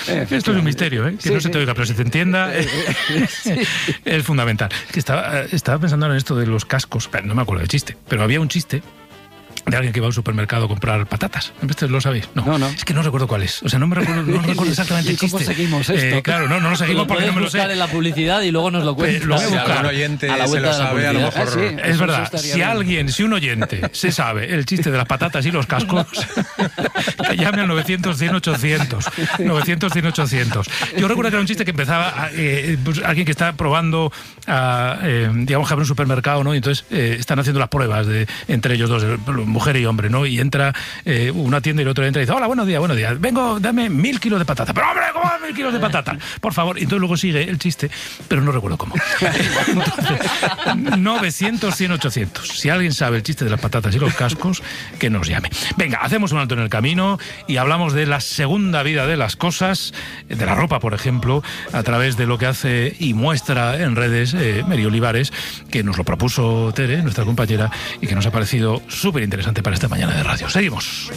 Esto es un misterio, que no se te oiga, pero se te entienda. Es fundamental. Que estaba pensando en esto de los cascos, pero no me acuerdo del chiste, pero había un chiste de alguien que va al supermercado a comprar patatas. ¿Ustedes lo sabéis? No. Es que no recuerdo cuál es. O sea, no recuerdo exactamente el chiste. ¿Cómo seguimos esto? Claro, no lo seguimos porque no me lo sé. Buscar en la publicidad y luego nos lo cuentas. Lo voy a Si buscar. algún oyente se lo sabe, a lo mejor... Es verdad, si un oyente se sabe el chiste de las patatas y los cascos, que llame al 900-100-800. 900-100-800. Yo recuerdo que era un chiste que empezaba pues, alguien que está probando, digamos que abre un supermercado, ¿no? Y entonces están haciendo las pruebas entre ellos dos, mujer y hombre, ¿no? Y entra una tienda y el otro entra y dice: hola, buenos días. Vengo, dame 1000 kilos de patata. Pero hombre, ¿cómo 1000 kilos de patata? Por favor. Y entonces luego sigue el chiste, pero no recuerdo cómo. Entonces, 900-100-800. Si alguien sabe el chiste de las patatas y los cascos, que nos llame. Venga, hacemos un alto en el camino y hablamos de la segunda vida de las cosas, de la ropa, por ejemplo, a través de lo que hace y muestra en redes Mary Olivares, que nos lo propuso Tere, nuestra compañera, y que nos ha parecido súper interesante para esta mañana de radio. Seguimos.